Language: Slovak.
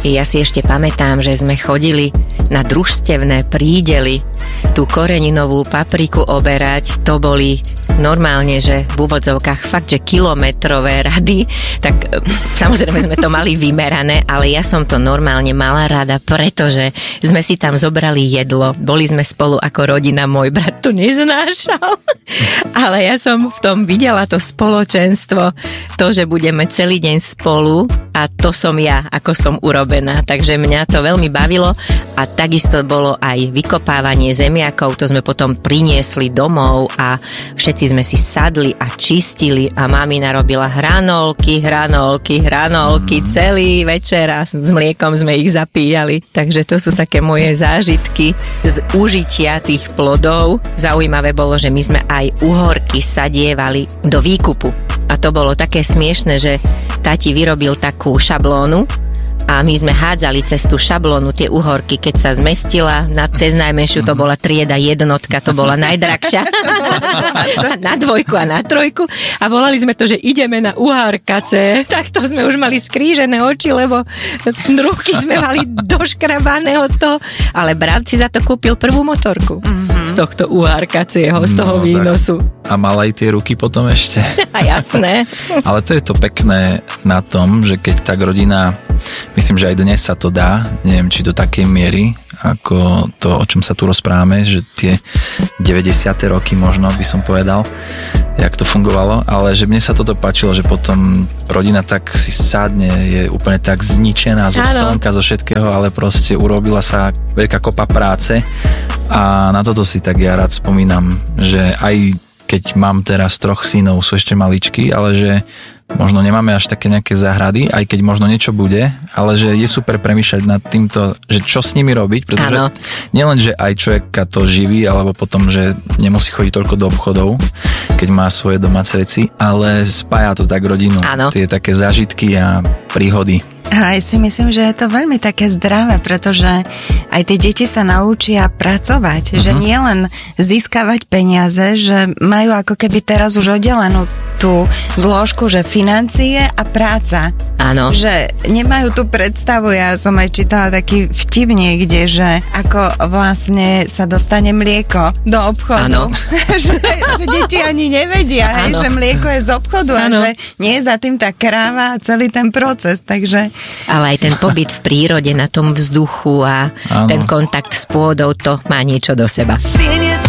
Ja si ešte pamätám, že sme chodili na družstevné prídely tú koreninovú papriku oberať. To boli normálne, že v úvodzovkách fakt, že kilometrové rady. Tak samozrejme sme to mali vymerané, ale ja som to normálne mala rada, pretože sme si tam zobrali jedlo. Boli sme spolu ako rodina, môj brat to neznášal. Ale ja som v tom videla to spoločenstvo, to, že budeme celý deň spolu a to som ja, ako som urobená. Takže mňa to veľmi bavilo a takisto bolo aj vykopávanie zemiakov, to sme potom priniesli domov a všetci sme si sadli a čistili a mamina robila hranolky, celý večer a s mliekom sme ich zapíjali. Takže to sú také moje zážitky z užitia tých plodov. Zaujímavé bolo, že my sme aj uhorky sadievali do výkupu. A to bolo také smiešne, že tati vyrobil takú šablónu a my sme hádzali cez tú šablónu tie uhorky, keď sa zmestila cez najmenšiu, to bola trieda jednotka, to bola najdrahšia. Na 2 a na 3 a volali sme to, že ideme na uhárkace. Tak to sme už mali skrížené oči, lebo ruky sme mali doškrabané od toho, ale brat si za to kúpil prvú motorku z tohto uhárkacieho, z toho výnosu. A mal aj tie ruky potom ešte. A jasné. Ale to je to pekné na tom, že keď tak rodina, myslím, že aj dnes sa to dá, neviem, či do takej miery, ako to, o čom sa tu rozprávame, že tie 90. roky možno by som povedal, jak to fungovalo, ale že mne sa toto páčilo, že potom rodina tak si sadne, je úplne tak zničená zo slnka, zo všetkého, ale proste urobila sa veľká kopa práce a na toto si tak ja rád spomínam, že aj keď mám teraz 3 synov, sú ešte maličky, ale že možno nemáme až také nejaké záhrady, aj keď možno niečo bude, ale že je super premýšľať nad týmto, že čo s nimi robiť, pretože nielen, že aj človeka to živí, alebo potom, že nemusí chodiť toľko do obchodov, keď má svoje domáce veci, ale spája to tak rodinu. Tie také zážitky a príhody. A ja si myslím, že je to veľmi také zdravé, pretože aj tie deti sa naučia pracovať, že nie len získavať peniaze, že majú ako keby teraz už oddelenú tú zložku, že financie a práca. Áno. Že nemajú tú predstavu, ja som aj čítala taký vtip niekde, že ako vlastne sa dostane mlieko do obchodu. že deti ani nevedia, že mlieko je z obchodu a že nie je za tým tá kráva a celý ten proces, takže ale aj ten pobyt v prírode na tom vzduchu a ten kontakt s pôdou, to má niečo do seba.